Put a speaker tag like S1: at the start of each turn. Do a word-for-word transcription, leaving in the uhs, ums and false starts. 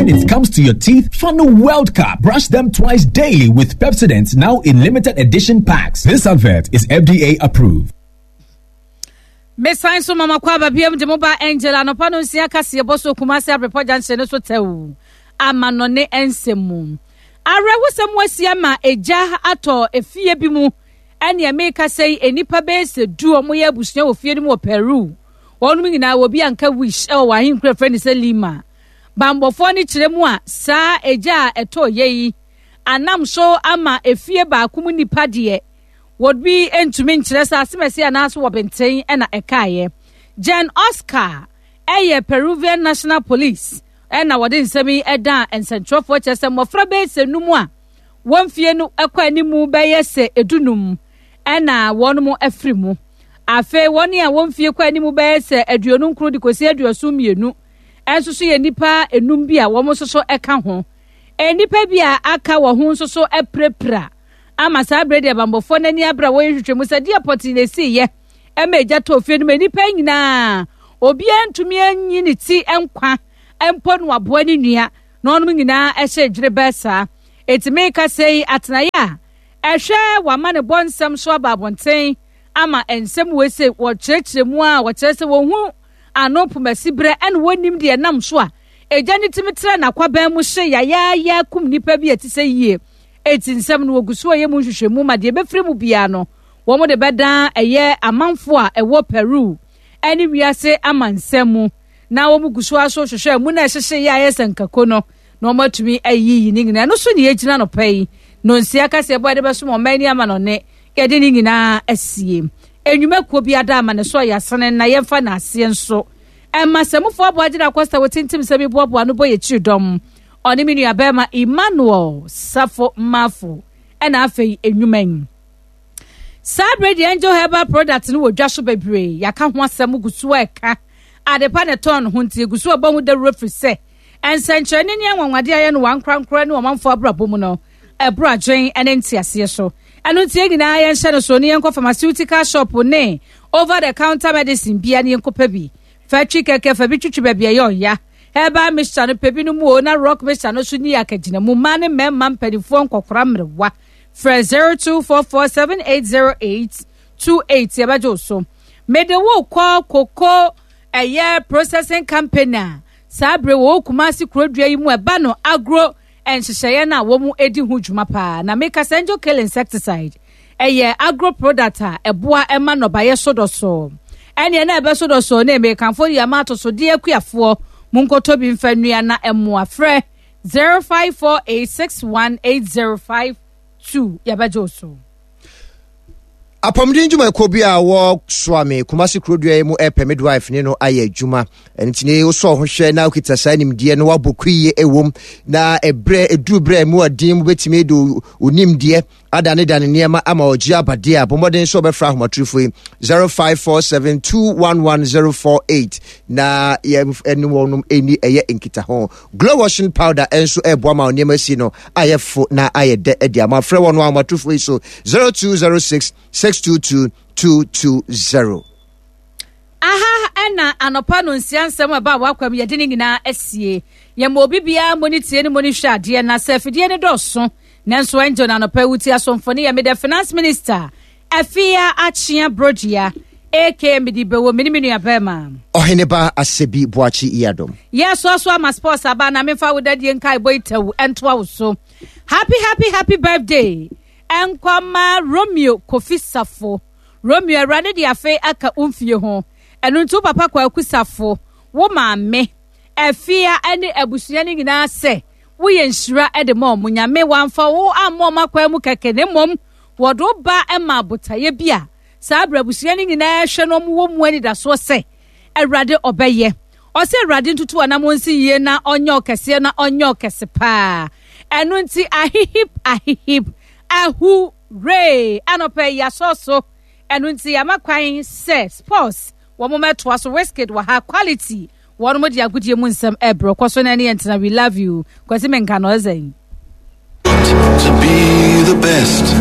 S1: when it comes to your teeth, Fano World Cup. Brush them twice daily with Pepsodent, now in limited edition packs. This advert is F D A approved.
S2: Miss Science Mama Kwaba B M de Mobile Angel and Opano Sia Cassia Bosso Kumasi report Jansen Sotel. Amanone Ensemu. Ara wasam wasiama eja ato efie bi mu ene America say enipa base du omoye abusua ofie ni mu Peru. Wonu nyina obi anka wish e wa hin kra friend say Lima. Bambofo ni kire mu a sa eja eto yeyi. Anam so ama efie ba akumu nipa de would be entumi nkire sa asemesi anaso wo benten e na ekaye. Jen Oscar eye Peruvian National Police ena wode nsemi eda ensentrofo chese mofra be se numu a wonfie no ekwa animu be yese edunum ena wonmu afrimu afe woni a wonfie kwa animu be yese aduonu nkru de kosi aduosu mienu enso so ye nipa enum bi a womo soso eka ho enipa bi a aka wo ho soso eprepra ama sa brede bambofo nani abra wo hwehwemu se dia poti na si ye emeja to fie no nipa nyina obi antumi anyi ni ti enkwa empo no aboa ni nua na onum nyina ehye dwere besa etime ka sei atenaya ehwe wama ne bonsam so ababonten ama ensem wese wo kyerɛkyerɛmu a wo kyerɛ se wo hu anopo masibre en wonim de nam so a eja ni timitre na kwaban mu hye ya ya ya kum nipa bi ati se yie etinsem no oguso ye mu hwehwemu ma de befiri mu bia no wo mo de beda eye amanfo a ewo Peru eni wiase amansemu na wo mu guso aso hwehwe mu na hyehye ya yesenkako no na omatumi ayiyi ni ngina no so ne yegina no pai no nsia ka se bo de beso mo mani ama no ne kede ni ngina asie enwuma kuo bi ada ama ne so ya sene na yemfa na asie nso emma semufo abo agina Costa wotintim se bi bobo no boye chiridom oni minu abema Emmanuel Safo Mafo ena afei enwuman Sabre the Angel Herbal Product no wodwaso bebre yaka ho asem gusu eka adepa ne ton ho ntie gusu obahu de refri se ensenchene ne anwanwade aye no wankrankra ne omanfo abrabo mu no ebro adwen ene ntiase so eno ntie gina aye nhye no so ne yenko pharmaceutical shop ne over the counter medicine bia ne yenko pabi factory keke fa bi twitwi bia ye oya heba mixture no pabi no mu na rock mixture no so ni akagina mu ma ne memma mpanifo nkokora mrewa for zero two four four seven eight zero eight two eight yabajo so medewo kwa koko eye processing company sabre wo kumasi krodua yi mu eba no agro enhyehyeye na wo mu edi hu dwuma pa na make Angel kill insecticide eye agro product a eboa ema no baye sodoso ene na ebe sodoso na me kanfo ya ma to so de akuafo munkoto bi mfanua na emo afre zero five four eight six one eight zero five two yabajo so
S3: apamdi njuma ko bia wo swame kumasi krodua mu e midwife ne no aye adwuma entine wo so hwehwe na okita sa nimdie no wabokuye ewom na ebre edu bre mu adin mu betime do onimdie adane dane niema ama oji abade a bomoden so befra homatrufo zero five four seven two one one zero four eight na ye enu wonum eni eye enkita ho glow washing powder enso ebo ama oniema si no ayefo na ayede edi ama frɛ wonu amatrufo so zero two zero six six two two two two zero.
S2: Aha ena anopa no nsiansem aba wakwam yede ni nyina asie ye mo bibia monitie ni moni hwade na sefidie ne doso nanso Angel anopa wuti asomfoni ye mede finance minister Afia Achia Brodia aka Midibewo miniminu abema
S3: oheneba asebi boachi iyadom
S2: yes so so ama sports aba na mefa wodadie nkai boitawu entwa wo so happy happy happy birthday Enkwama Romeo Kofisafo Romeo rade di afe aka umfie ho enu ntu papa kwa akusafo wo maame afia ene abusua ni nyina se wo ye nhira ede mom nyame wamfa wo ammo makwa mu keke ne mom wodo ba ema botaye bia sa abusua ni nyina hwe no wo mu ani da so se erade obeye o se erade ntutu ana monsi ye na onyo kese na onyo kese pa enu nti ahihip ahihip ahu ray anope ya soso enu nti amakwan se sports wo mo meto aso Westgate wa ha quality wo mo di agudie mu nsem ebro kwaso na ne yentena we love you kwasi menka no zen
S4: to be the best.